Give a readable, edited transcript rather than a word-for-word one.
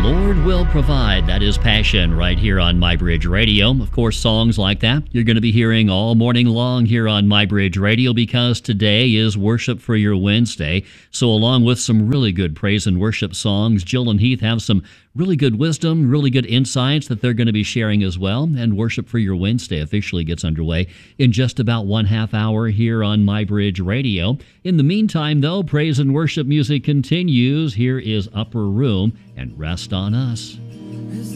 Lord will provide. That is Passion right here on MyBridge Radio. Of course, songs like that you're going to be hearing all morning long here on MyBridge Radio, because today is Worship for Your Wednesday. So along with some really good praise and worship songs, Jill and Heath have some really good wisdom, really good insights that they're going to be sharing as well. And Worship for Your Wednesday officially gets underway in just about 1/2 hour here on MyBridge Radio. In the meantime, though, praise and worship music continues. Here is Upper Room and Rest on Us.